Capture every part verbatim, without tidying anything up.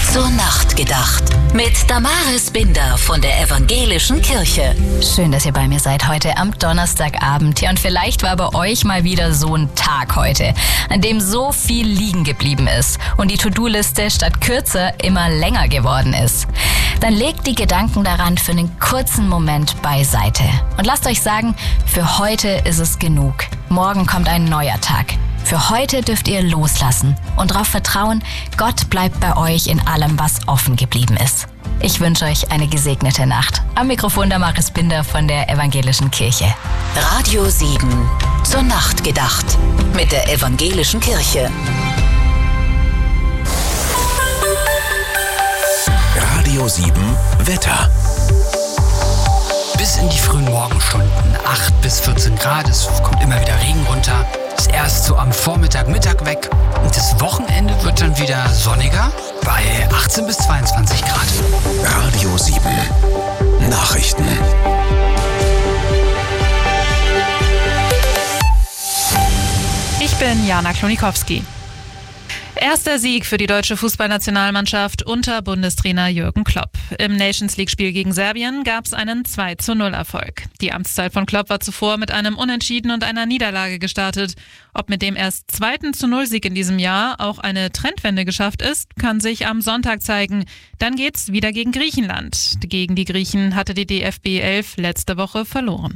Zur Nacht gedacht. Mit Damaris Binder von der Evangelischen Kirche. Schön, dass ihr bei mir seid heute am Donnerstagabend. Ja, und vielleicht war bei euch mal wieder so ein Tag heute, an dem so viel liegen geblieben ist und die To-Do-Liste statt kürzer immer länger geworden ist. Dann legt die Gedanken daran für einen kurzen Moment beiseite. Und lasst euch sagen, für heute ist es genug. Morgen kommt ein neuer Tag. Für heute dürft ihr loslassen und darauf vertrauen, Gott bleibt bei euch in allem, was offen geblieben ist. Ich wünsche euch eine gesegnete Nacht. Am Mikrofon Damaris Binder von der Evangelischen Kirche. Radio sieben. Zur Nacht gedacht. Mit der Evangelischen Kirche. Radio sieben Wetter. Bis in die frühen Morgenstunden, acht bis vierzehn Grad, es kommt immer wieder Regen runter. Ist erst so am Vormittag, Mittag weg und das Wochenende wird dann wieder sonniger bei achtzehn bis zweiundzwanzig Grad. Radio sieben Nachrichten. Ich bin Jana Klonikowski. Erster Sieg für die deutsche Fußballnationalmannschaft unter Bundestrainer Jürgen Klopp. Im Nations-League-Spiel gegen Serbien gab es einen zwei zu null Erfolg. Die Amtszeit von Klopp war zuvor mit einem Unentschieden und einer Niederlage gestartet. Ob mit dem erst zweiten zu null Sieg in diesem Jahr auch eine Trendwende geschafft ist, kann sich am Sonntag zeigen. Dann geht's wieder gegen Griechenland. Gegen die Griechen hatte die D F B elf letzte Woche verloren.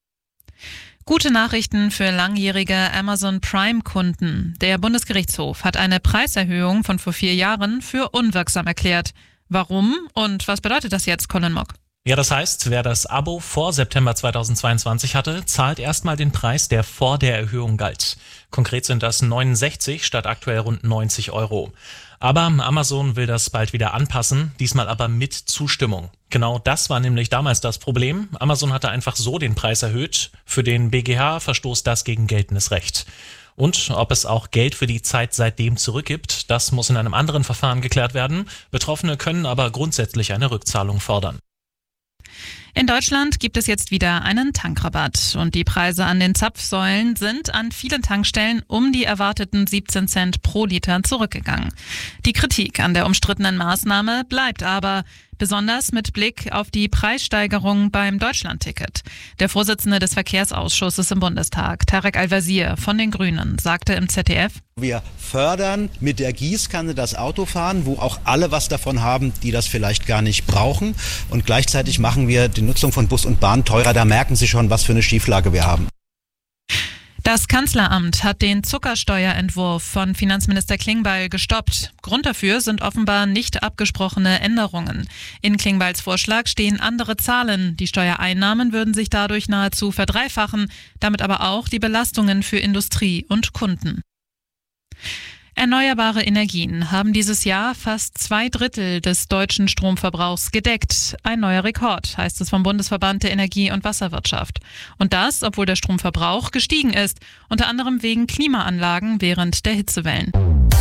Gute Nachrichten für langjährige Amazon Prime-Kunden. Der Bundesgerichtshof hat eine Preiserhöhung von vor vier Jahren für unwirksam erklärt. Warum und was bedeutet das jetzt, Colin Mock? Ja, das heißt, wer das Abo vor September zweitausendzweiundzwanzig hatte, zahlt erstmal den Preis, der vor der Erhöhung galt. Konkret sind das neunundsechzig statt aktuell rund neunzig Euro. Aber Amazon will das bald wieder anpassen, diesmal aber mit Zustimmung. Genau das war nämlich damals das Problem. Amazon hatte einfach so den Preis erhöht. Für den B G H verstoßt das gegen geltendes Recht. Und ob es auch Geld für die Zeit seitdem zurückgibt, das muss in einem anderen Verfahren geklärt werden. Betroffene können aber grundsätzlich eine Rückzahlung fordern. In Deutschland gibt es jetzt wieder einen Tankrabatt und die Preise an den Zapfsäulen sind an vielen Tankstellen um die erwarteten siebzehn Cent pro Liter zurückgegangen. Die Kritik an der umstrittenen Maßnahme bleibt aber, besonders mit Blick auf die Preissteigerung beim Deutschlandticket. Der Vorsitzende des Verkehrsausschusses im Bundestag, Tarek Al-Wazir von den Grünen, sagte im Z D F: Wir fördern mit der Gießkanne das Autofahren, wo auch alle was davon haben, die das vielleicht gar nicht brauchen. Und gleichzeitig machen wir die Nutzung von Bus und Bahn teurer. Da merken Sie schon, was für eine Schieflage wir haben. Das Kanzleramt hat den Zuckersteuerentwurf von Finanzminister Klingbeil gestoppt. Grund dafür sind offenbar nicht abgesprochene Änderungen. In Klingbeils Vorschlag stehen andere Zahlen. Die Steuereinnahmen würden sich dadurch nahezu verdreifachen, damit aber auch die Belastungen für Industrie und Kunden. Erneuerbare Energien haben dieses Jahr fast zwei Drittel des deutschen Stromverbrauchs gedeckt. Ein neuer Rekord, heißt es vom Bundesverband der Energie- und Wasserwirtschaft. Und das, obwohl der Stromverbrauch gestiegen ist, unter anderem wegen Klimaanlagen während der Hitzewellen.